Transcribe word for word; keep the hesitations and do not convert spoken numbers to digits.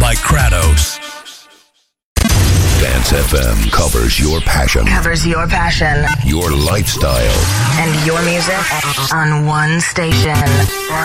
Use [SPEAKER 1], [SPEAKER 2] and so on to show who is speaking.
[SPEAKER 1] by Kratos.
[SPEAKER 2] Dance F M covers your passion.
[SPEAKER 3] Covers your passion.
[SPEAKER 2] Your lifestyle.
[SPEAKER 3] And your music on one station.